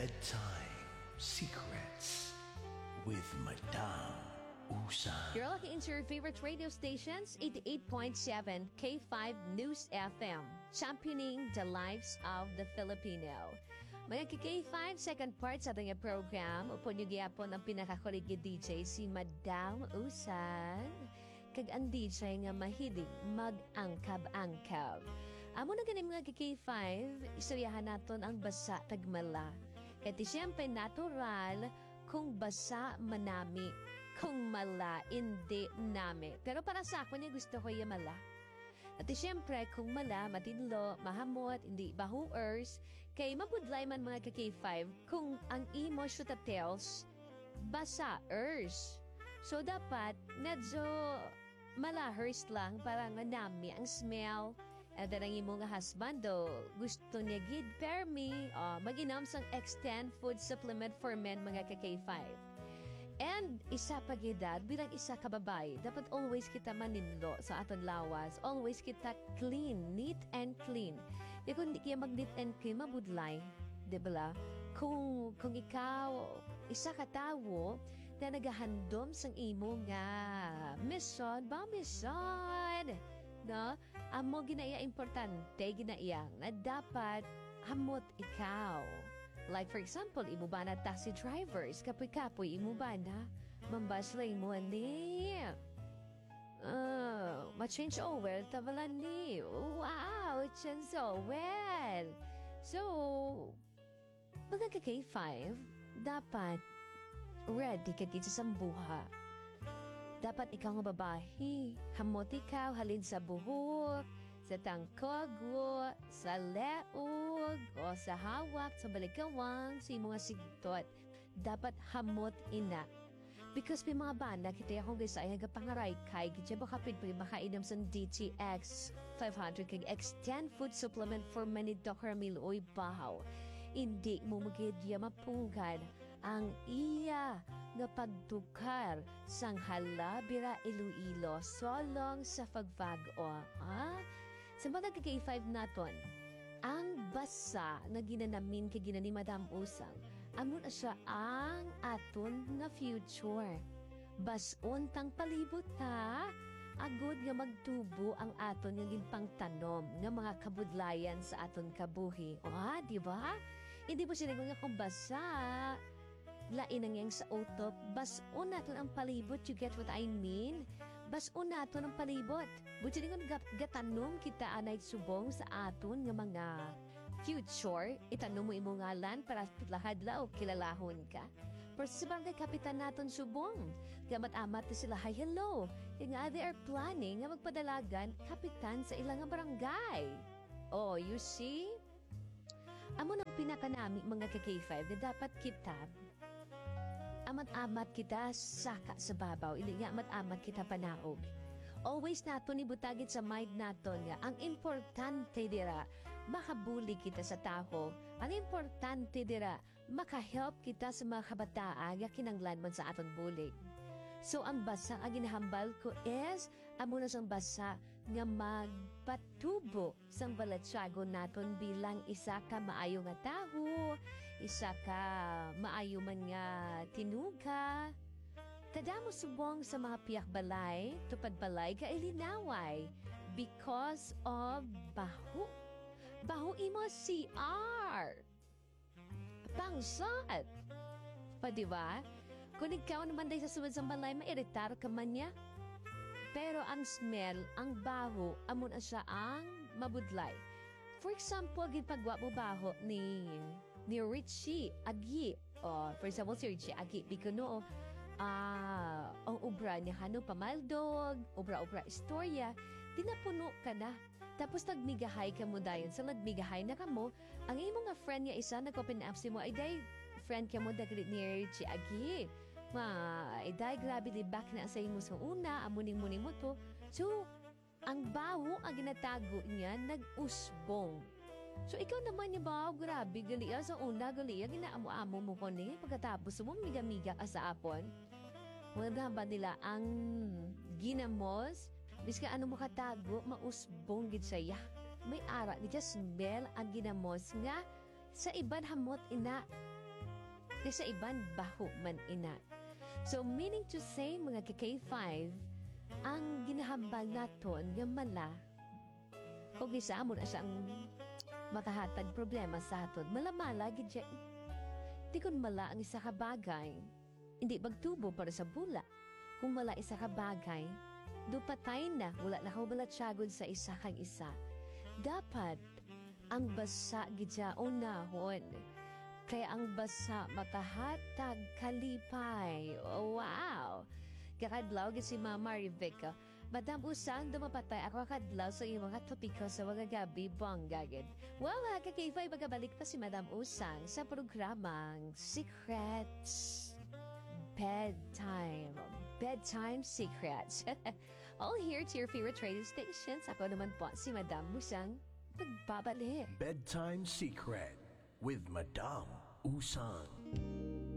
Bedtime Secrets with Madame Usan. You're lucky into your favorite radio stations, 88.7 K5 News FM, championing the lives of the Filipino. Mga K5 second part sa ating program, upon yung gyapon ang pinakakuligid DJ si Madame Usan. Kag ang DJ nga mahilig mag-angkab-angkab. Amo na ganing mga K5, istoryahan naton ang basa tagmala. Kaya siyempre natural kung basa manami, kung mala hindi nami. Pero para sa ako niya gusto ko yung mala. At siyempre kung mala, matinlo, mahamot, hindi bahuers, kay mabudlay man mga K5 kung ang imo shoot tells, basa-ers. So dapat medyo malahers lang para manami ang smell. At ang imong husband do, gusto niya gid permi, mag-inom sang extend food supplement for men mga K5. And isa pa gidad, bilang isa ka babae, dapat always kita maninlo sa aton lawas. Always kita clean, neat and clean. Di kung di kaya mag-neat and clean, mabudlay. Di ba? Kung ikaw, isa ka tawo, na nagahandom sang imo nga mission, no? Amo ginaya importante ginaya nga dapat hamot ikaw. Like for example, imo ba na taxi drivers, kapoy-kapoy imo ba na mambaslay mo ni ma-change oil tabalan ni. Wow, change oil. So, mga K5, dapat ready ka gid sa sambuha. Dapat ikaw nga babae, hamot ikaw halin sa buhok, sa tangkog, sa leog, o sa hawak, sa balikawang, sa mga sigtot. Dapat hamot ina. Because may mga banda, kita akong gisa ay pangaray kay, kita ba kapit pa makainom sa DTX 500 kag extend food supplement for many Dr. Miloy Bahaw. Hindi mo magidya mapunggan ang iya nga pagtukar sang halabira Iloilo solong sa Fagfag-o. Sa mga K5 naton, ang basa na ginanamin kay ginani Madam Usang, amo na siya ang aton nga future. Bason tang palibot ta, agod nga magtubo ang aton nga ginpangtanom nga mga kabudlayan sa aton kabuhi. Di ba? Hindi mo sinagot nga kung basa, lain ang yang sa utop, bason natin ang palibot. You get what I mean? Bason natin ang palibot. Buti nga gatanong kita anay subong sa aton nga mga future. Itanong mo imo ngalan para lahadla o kilalahon ka. Pero sa barangay kapitan natin subong, gamat-amat na sila, hi, hello. Yung nga they are planning nga magpadalagan kapitan sa ilang barangay. Oh, you see? Amo nang pinakanami mga K5 na dapat kita amat-amat kita saka sa babaw. Hindi nga amat-amat kita panaog. Always nato ni butagit sa mind nato nga. Ang importante dira, makabuli kita sa tao. Ang importante dira, makahelp kita sa mga kabataan nga kinanglan man sa aton bulig. So ang basa ang ginahambal ko is, amo na sang basa nga magpatubo sang balatsago naton bilang isa ka maayo nga taho, isa ka maayo man nga tinuga. Tadamo subong sa mga piyak balay, tupad balay ka ilinaway because of baho. Baho imo CR. Pangsat. Pa diba? Kung ikaw naman dahil sa suwad sa balay, mairitar ka man niya. Pero ang smell, ang baho, amon na siya ang mabudlay. For example, ginpagwa mo baho ni Richie Agi. For example, si Richie Agi, bikuno, ang ubra niya, pamaldog, ubra-ubra istorya, dinapuno ka na. Tapos nagmigahay ka mo dayon. Sa nagmigahay na ka mo, ang imo nga friend niya isa, nag-open up si mo, ay day, friend ka mo, dagrit ni Richie Agi. Day, grabe libak na sa imo sa una, amuning-muning mo to. So, ang baho ang ginatago niya, nag-usbong. So, ikaw naman yung baho, grabe, galia sa una, galia, ginaamo-amo mo ko ni, pagkatapos mo, miga-miga ka sa apon. Wala ba nila ang ginamos, biska ano mo katago, mausbong gid saya. May ara, ni just smell ang ginamos nga, sa iban hamot ina. Di sa iban, baho man ina. So, meaning to say, mga K5, ang ginahambal naton nga mala, kung isa mo na siyang makahatag problema sa aton, malamala, gidya, di kun mala ang isa ka bagay, hindi magtubo para sa bula. Kung mala isa ka bagay, dupatay na, wala na kaubalatsyagod sa isa kang isa. Dapat, ang basa gidya unahon. Kaya ang basa makahatag kalipay. Oh, wow! Kakadlaw si Mama Rebecca. Madam Usang, dumapatay ako kakadlaw sa iyong mga topiko sa mga gabi bonggagid. Well, kakifay magabalik pa si Madam Usang sa programang Secrets Bedtime. Bedtime Secrets. All here to your favorite radio stations. Ako naman po si Madam Usang. Nagbabalik. Bedtime Secret with Madame Usang.